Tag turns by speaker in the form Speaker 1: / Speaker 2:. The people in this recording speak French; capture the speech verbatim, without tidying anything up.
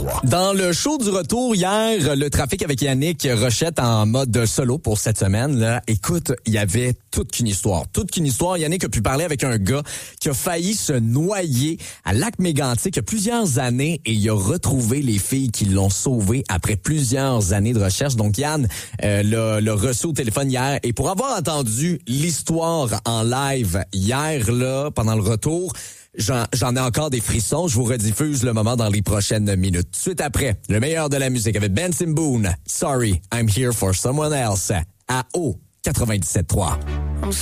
Speaker 1: trois.
Speaker 2: Dans le show du retour hier, le trafic avec Yannick Rochette en mode solo pour cette semaine, là, écoute, il y avait toute qu'une histoire. Toute qu'une histoire. Yannick a pu parler avec un gars qui a failli se noyer à Lac-Mégantic il y a plusieurs années et il a retrouvé les filles qui l'ont sauvé après plusieurs années de recherche. Donc Yann euh, l'a, l'a reçu au téléphone hier et pour avoir entendu l'histoire en live hier, là, pendant le retour, J'en, j'en ai encore des frissons. Je vous rediffuse le moment dans les prochaines minutes. Suite après, le meilleur de la musique avec Benson Boone. Sorry, I'm here for someone else. À O quatre-vingt-dix-sept trois.